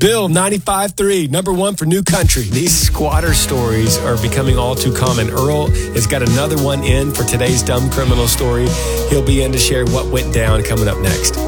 Bill, 95.3, number one for New Country. These squatter stories are becoming all too common. Earl has got another one in for today's dumb criminal story. He'll be in to share what went down coming up next.